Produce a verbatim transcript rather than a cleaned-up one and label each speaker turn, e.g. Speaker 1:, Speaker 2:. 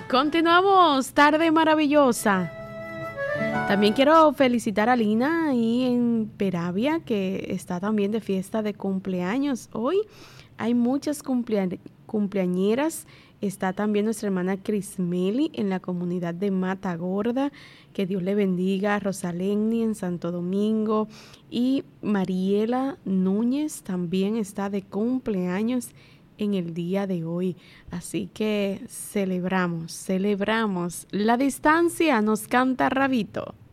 Speaker 1: Continuamos, tarde maravillosa. También quiero felicitar a Lina ahí en Peravia, que está también de fiesta de cumpleaños. Hoy hay muchas cumplea- cumpleañeras. Está también nuestra hermana Crismeli en la comunidad de Mata Gorda. Que Dios le bendiga. Rosaleni en Santo Domingo. Y Mariela Núñez también está de cumpleaños en el día de hoy. Así que celebramos, celebramos. La distancia nos canta Rabito.